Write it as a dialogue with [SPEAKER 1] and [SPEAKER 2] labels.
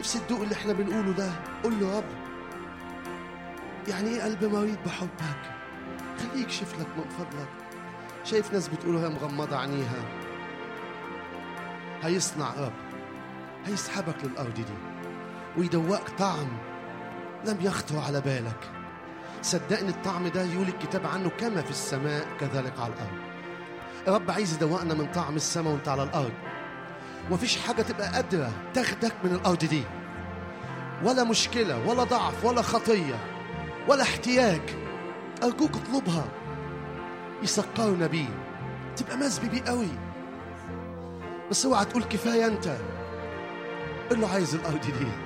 [SPEAKER 1] نفسي تدوق اللي احنا بنقوله ده. قول له: رب، يعني ايه قلب مريض بحبك؟ خليه يكشف لك من فضلك. شايف ناس بتقول وهي مغمضة عينيها، هيصنع رب، هيسحبك للأرض دي ويدوقك طعم لم يخطر على بالك. صدقني الطعم ده يقول الكتاب عنه كما في السماء كذلك على الأرض. رب عايز يدوقنا من طعم السماء وانت على الأرض. ومفيش حاجة تبقى قادرة تاخدك من الأرض دي، ولا مشكلة ولا ضعف ولا خطية ولا احتياج. أرجوك اطلبها، يسكرنا بيه، تبقى مزبي بيه قوي. بس اوعى تقول كفاية انت. قل له: عايز الأرض دي.